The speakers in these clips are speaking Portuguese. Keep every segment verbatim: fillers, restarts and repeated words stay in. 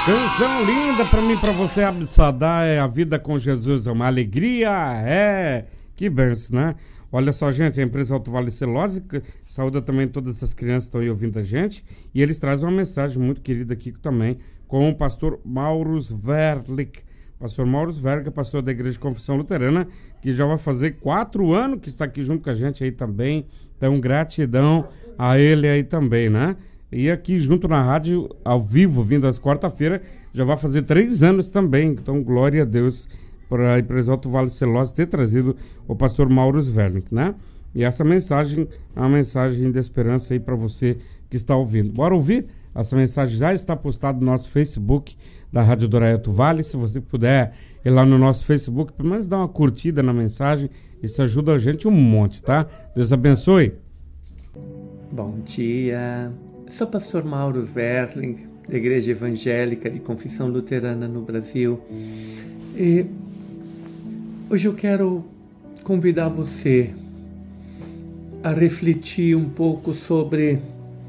Canção linda pra mim, pra você, Absadá, é a vida com Jesus, é uma alegria, é, que benção, né? Olha só, gente, a empresa Alto Vale Celulose saúda também todas essas crianças que estão aí ouvindo a gente, e eles trazem uma mensagem muito querida aqui também, com o pastor Maurus Verlich. Pastor Maurus Verlich, pastor da Igreja de Confissão Luterana, que já vai fazer quatro anos que está aqui junto com a gente aí também, então gratidão a ele aí também, né? E aqui junto na rádio, ao vivo, vindo às quarta-feira, já vai fazer três anos também. Então, glória a Deus para a empresa Alto Vale Celulose ter trazido o pastor Maurus Verlich, né? E essa mensagem é uma mensagem de esperança aí para você que está ouvindo. Bora ouvir? Essa mensagem já está postada no nosso Facebook da Rádio Dorai Alto Vale. Se você puder ir lá no nosso Facebook, pelo menos dar uma curtida na mensagem, isso ajuda a gente um monte, tá? Deus abençoe. Bom dia. Sou pastor Maurus Verlich, da Igreja Evangélica de Confissão Luterana no Brasil. E hoje eu quero convidar você a refletir um pouco sobre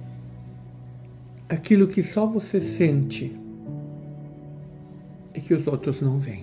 aquilo que só você sente e que os outros não veem.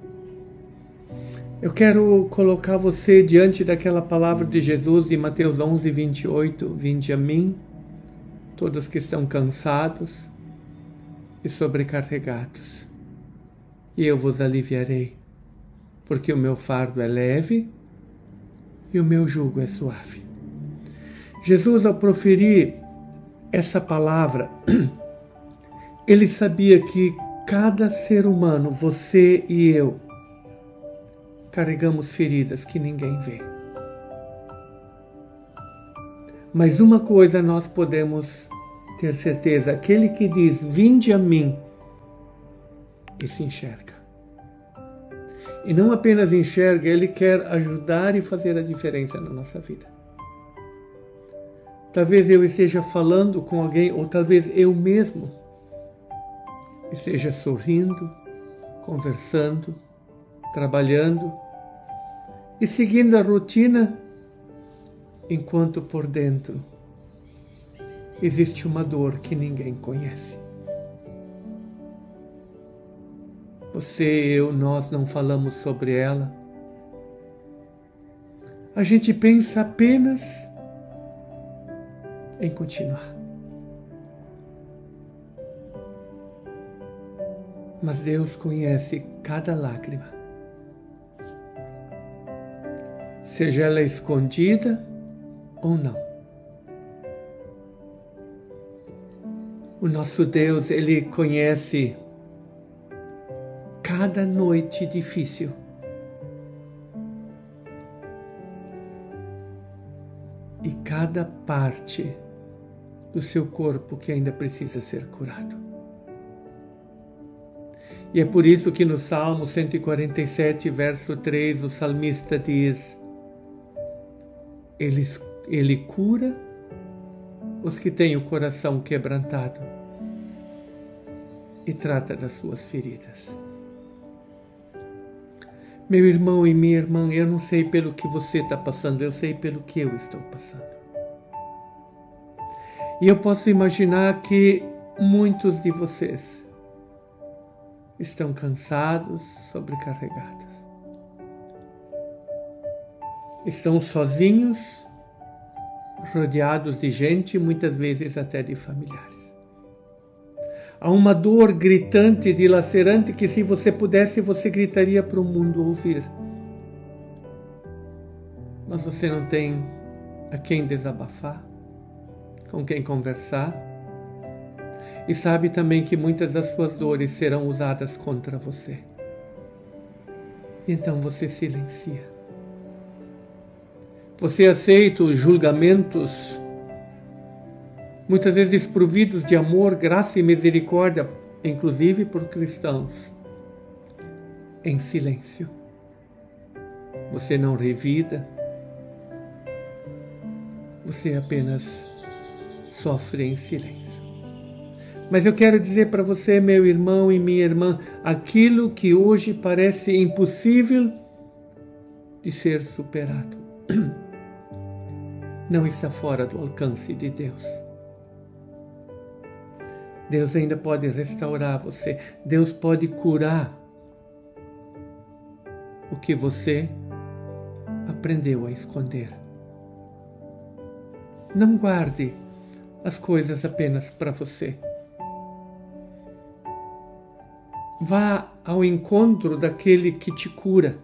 Eu quero colocar você diante daquela palavra de Jesus de Mateus onze, vinte e oito. Vinde a mim, todos que estão cansados e sobrecarregados, e eu vos aliviarei, porque o meu fardo é leve e o meu jugo é suave. Jesus, ao proferir essa palavra, ele sabia que cada ser humano, você e eu, carregamos feridas que ninguém vê. Mas uma coisa nós podemos ter certeza, aquele que diz, vinde a mim, e se enxerga. E não apenas enxerga, ele quer ajudar e fazer a diferença na nossa vida. Talvez eu esteja falando com alguém, ou talvez eu mesmo esteja sorrindo, conversando, trabalhando e seguindo a rotina, enquanto por dentro existe uma dor que ninguém conhece. Você, eu, nós não falamos sobre ela. A gente pensa apenas em continuar. Mas Deus conhece cada lágrima, seja ela escondida ou não. O nosso Deus, Ele conhece cada noite difícil. E cada parte do seu corpo que ainda precisa ser curado. E é por isso que no Salmo cento e quarenta e sete, verso três, o salmista diz, Ele, ele cura os que têm o coração quebrantado e trata das suas feridas. Meu irmão e minha irmã, eu não sei pelo que você está passando, eu sei pelo que eu estou passando. E eu posso imaginar que muitos de vocês estão cansados, sobrecarregados. Estão sozinhos, rodeados de gente, muitas vezes até de familiares. Há uma dor gritante, dilacerante, que se você pudesse, você gritaria para o mundo ouvir. Mas você não tem a quem desabafar, com quem conversar. E sabe também que muitas das suas dores serão usadas contra você. Então você silencia. Você aceita os julgamentos, muitas vezes desprovidos de amor, graça e misericórdia, inclusive por cristãos, em silêncio. Você não revida, você apenas sofre em silêncio. Mas eu quero dizer para você, meu irmão e minha irmã, aquilo que hoje parece impossível de ser superado, não está fora do alcance de Deus. Deus ainda pode restaurar você. Deus pode curar o que você aprendeu a esconder. Não guarde as coisas apenas para você. Vá ao encontro daquele que te cura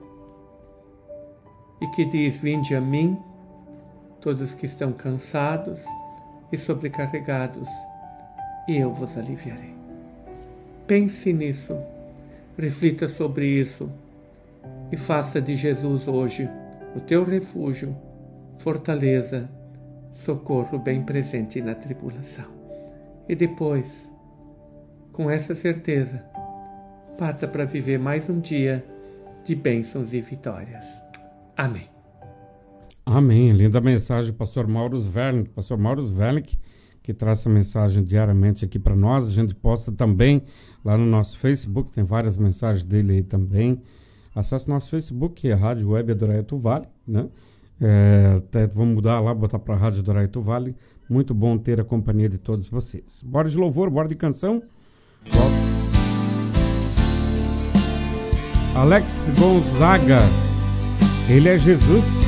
e que diz: vinde a mim, todos que estão cansados e sobrecarregados, e eu vos aliviarei. Pense nisso, reflita sobre isso e faça de Jesus hoje o teu refúgio, fortaleza, socorro bem presente na tribulação. E depois, com essa certeza, parta para viver mais um dia de bênçãos e vitórias. Amém. Amém. Linda mensagem, pastor Mauro Wernick. Pastor Mauro Wernick, que traz essa mensagem diariamente aqui para nós. A gente posta também lá no nosso Facebook, tem várias mensagens dele aí também. Acesse nosso Facebook, é a Rádio Web Adoraito Vale, né? É, até vamos mudar lá, botar para a Rádio Adoraito Vale. Muito bom ter a companhia de todos vocês. Bora de louvor, bora de canção. Volta. Alex Gonzaga, ele é Jesus.